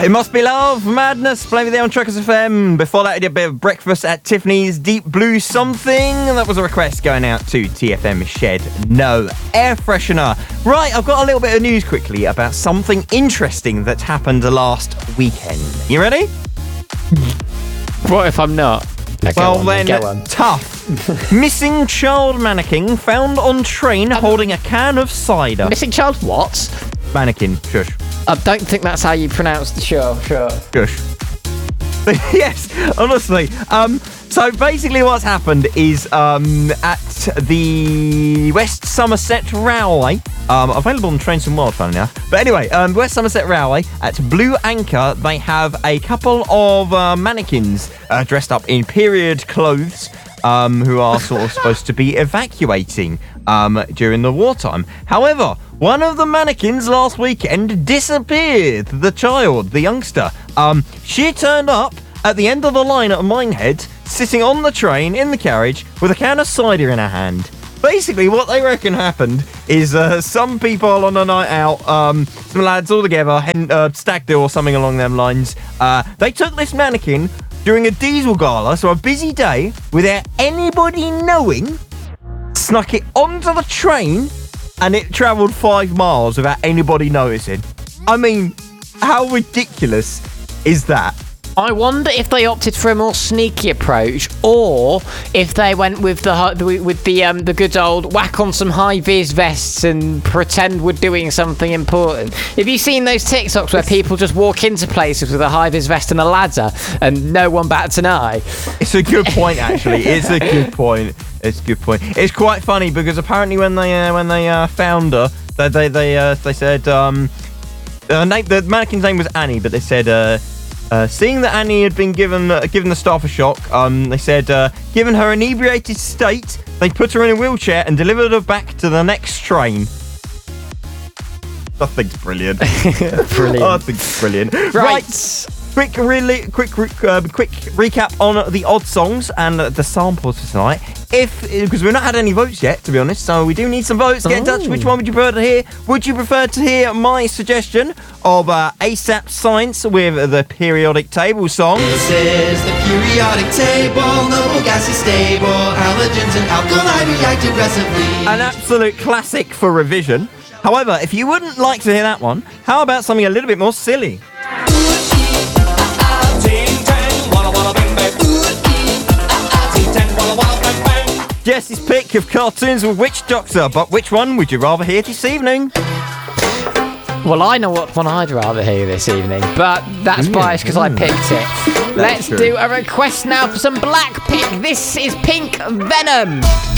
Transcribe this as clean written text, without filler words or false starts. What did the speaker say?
It Must Be Love, Madness, playing with you on Truckers FM. Before that, I did a bit of Breakfast at Tiffany's, Deep Blue Something. That was a request going out to TFM Shed No Air Freshener. Right, I've got a little bit of news quickly about something interesting that happened last weekend. You ready? What if I'm not? Well then, tough. Missing child mannequin found on train holding a can of cider. Missing child what? Mannequin, shush. I don't think that's how you pronounce the show. Sure. Shush. Yes, honestly. So basically what's happened is at the West Somerset Railway, available on Trains and World, funny enough. But anyway, West Somerset Railway, at Blue Anchor, they have a couple of mannequins dressed up in period clothes who are sort of supposed to be evacuating during the wartime. However, one of the mannequins last weekend disappeared. The child, the youngster. She turned up at the end of the line at Minehead, sitting on the train in the carriage with a can of cider in her hand. Basically, what they reckon happened is some people on a night out, some lads all together, stag do or something along them lines, they took this mannequin during a diesel gala, so a busy day, without anybody knowing, snuck it onto the train, and it travelled 5 miles without anybody noticing. I mean, how ridiculous is that? I wonder if they opted for a more sneaky approach, or if they went with the good old whack on some high-vis vests and pretend we're doing something important. Have you seen those TikToks where people just walk into places with a high-vis vest and a ladder and no one bats an eye? It's a good point, actually. It's a good point. It's a good point. It's quite funny because apparently when they found her, they said the mannequin's name was Annie, but they said. Seeing that Annie had been given the staff a shock, they said, given her inebriated state, they put her in a wheelchair and delivered her back to the next train. I think it's brilliant. Brilliant. I think it's brilliant. Right. Quick recap on the odd songs and the samples for tonight. Because we've not had any votes yet, to be honest, so we do need some votes. Get in touch. Which one would you prefer to hear? Would you prefer to hear my suggestion of ASAP Science with the periodic table song? This is the periodic table. Noble gas is stable. Halogens and alkali react aggressively. An absolute classic for revision. However, if you wouldn't like to hear that one, how about something a little bit more silly? Jess's pick of cartoons with Witch Doctor, but which one would you rather hear this evening? Well, I know what one I'd rather hear this evening, but that's biased because I picked it. Let's do a request now for some Blackpink. This is Pink Venom.